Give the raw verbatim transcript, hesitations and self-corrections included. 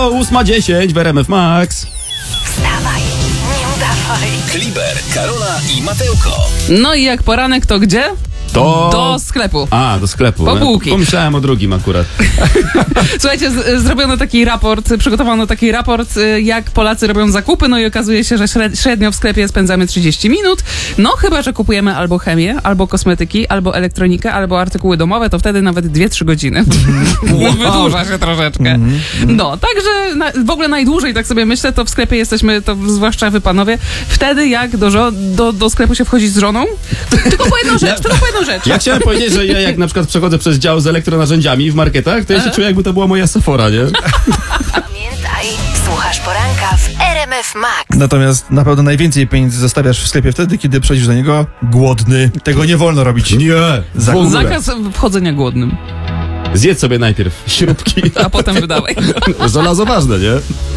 ósma dziesięć w R M F Max. Wstawaj, nie udawaj. Kliber, Karola i Mateuko. No i jak poranek, to gdzie? To... Do sklepu. A, do sklepu. Po bułki. Pomyślałem o drugim akurat. Słuchajcie, z, zrobiono taki raport, przygotowano taki raport, y, jak Polacy robią zakupy, no i okazuje się, że średnio w sklepie spędzamy trzydzieści minut, no chyba, że kupujemy albo chemię, albo kosmetyki, albo elektronikę, albo artykuły domowe, to wtedy nawet dwie trzy godziny. Wow. Wydłuża się troszeczkę. No, także na, w ogóle najdłużej, tak sobie myślę, to w sklepie jesteśmy, to zwłaszcza wy panowie, wtedy jak do, żo- do, do sklepu się wchodzi z żoną, tylko po jedną rzecz, tylko po jedną rzecz. Ja chciałem powiedzieć, że ja jak na przykład przechodzę przez dział z elektronarzędziami w marketach, to ja się czuję, jakby to była moja Sephora, nie? Pamiętaj, słuchasz poranka w R M F Max. Natomiast na pewno najwięcej pieniędzy zostawiasz w sklepie wtedy, kiedy przychodzisz do niego głodny. Tego nie wolno robić. Nie, Za- w ogóle. Zakaz wchodzenia głodnym, Zjedz sobie najpierw śrubki. a potem wydawaj. Żelazo ważne, nie?